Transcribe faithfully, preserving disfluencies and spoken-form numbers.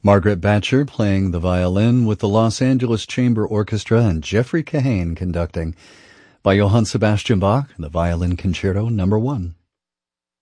Margaret Batcher playing the violin with the Los Angeles Chamber Orchestra and Jeffrey Kahane conducting. By Johann Sebastian Bach, the Violin Concerto Number One.